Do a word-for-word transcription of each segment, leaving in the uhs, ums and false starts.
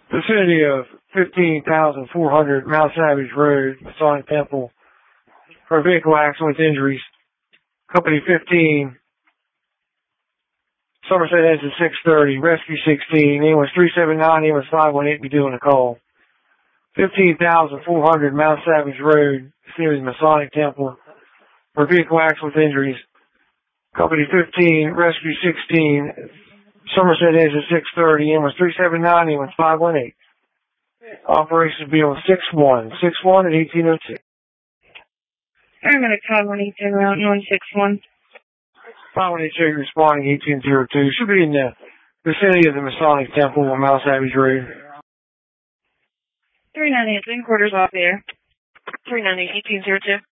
Vicinity of fifteen thousand four hundred Mount Savage Road, Masonic Temple, for a vehicle accident with injuries. Company fifteen, Somerset exit six thirty, Rescue sixteen, ambulance three seven nine, ambulance five one eight, be doing a call. fifteen thousand four hundred Mount Savage Road, vicinity of Masonic Temple, for a vehicle accident with injuries. Company fifteen, Rescue sixteen, Somerset exit six thirty, ambulance three seven nine, ambulance five one eight. Operations be on six one, six one at eighteen oh two. Paramedic five one eight zero out one six one. five one eight zero responding eighteen oh two. Should be in the vicinity of the Masonic Temple on Mount Savage Road. three nine eight, in quarters off there. three nine eight, eighteen oh two.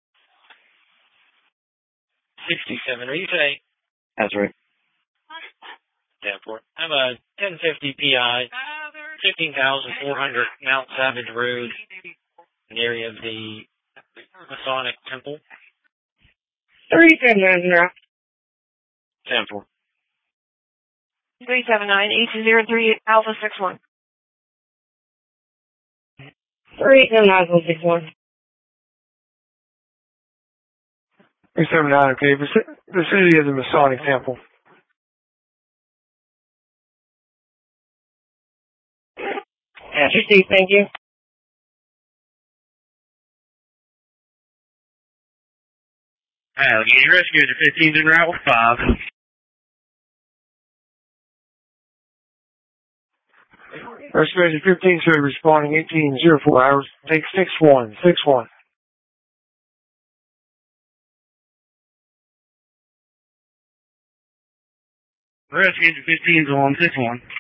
sixty-seven, are you saying? That's right. Airport. I'm a ten fifty P I, fifteen thousand four hundred Mount Savage Road, an area of the Masonic Temple. three seven nine zero. ten four. three seven nine, eighteen oh three, Alpha six one. three seven nine six one. three seven nine, okay. Vicinity of the Masonic Temple. That's received, thank you. Allegheny Rescuers are fifteen en route with five. Rescuers are fifteen, so responding eighteen oh four hours. Take six one, six one. Rescuers are fifteen on six one.